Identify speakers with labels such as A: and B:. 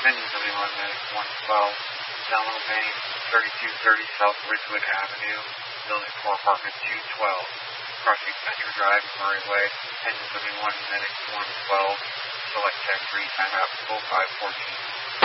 A: Engine 71 Medic 112, Delano Main, 3230 South Ridgewood Avenue, Building 4, Apartment 212, crossing Center Drive, Murray Way, Engine 71 Medic 112, select tech 3, timeout 0514.